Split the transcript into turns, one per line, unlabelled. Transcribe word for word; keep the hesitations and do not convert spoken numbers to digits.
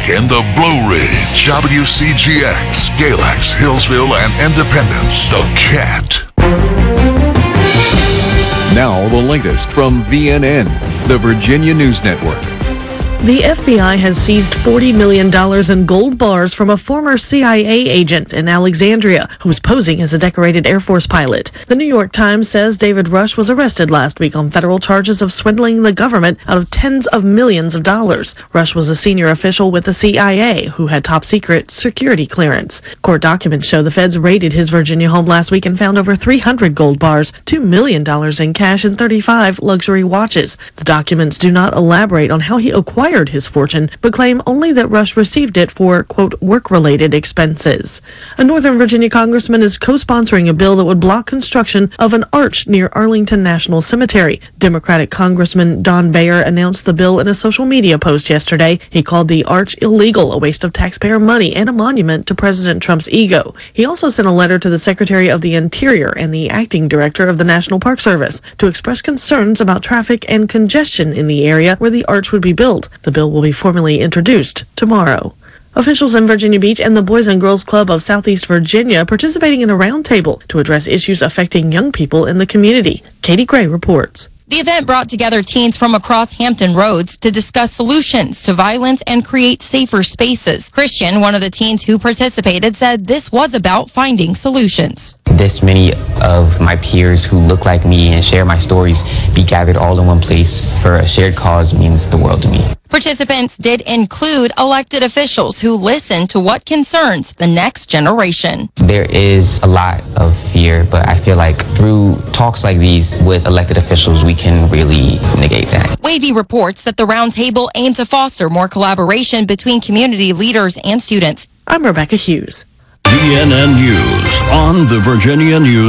in the Blue Ridge, W C G X, Galax, Hillsville, and Independence. The Cat.
Now the latest from V N N, the Virginia News Network.
The F B I has seized forty million dollars in gold bars from a former C I A agent in Alexandria who was posing as a decorated Air Force pilot. The New York Times says David Rush was arrested last week on federal charges of swindling the government out of tens of millions of dollars. Rush was a senior official with the C I A who had top secret security clearance. Court documents show the feds raided his Virginia home last week and found over three hundred gold bars, two million dollars in cash, and thirty-five luxury watches. The documents do not elaborate on how he acquired his fortune, but claim only that Rush received it for, quote, work-related expenses. A Northern Virginia congressman is co-sponsoring a bill that would block construction of an arch near Arlington National Cemetery. Democratic Congressman Don Bayer announced the bill in a social media post yesterday. He called the arch illegal, a waste of taxpayer money, and a monument to President Trump's ego. He also sent a letter to the Secretary of the Interior and the acting director of the National Park Service to express concerns about traffic and congestion in the area where the arch would be built. The bill will be formally introduced tomorrow. Officials in Virginia Beach and the Boys and Girls Club of Southeast Virginia participating in a roundtable to address issues affecting young people in the community. Katie Gray reports.
The event brought together teens from across Hampton Roads to discuss solutions to violence and create safer spaces. Christian, one of the teens who participated, said this was about finding solutions.
This many of my peers who look like me and share my stories be gathered all in one place for a shared cause means the world to me.
Participants did include elected officials who listen to what concerns the next generation.
There is a lot of fear, but I feel like through talks like these with elected officials, we can really negate that.
Wavy reports that the roundtable aimed to foster more collaboration between community leaders and students.
I'm Rebecca Hughes.
V N N News on the Virginia News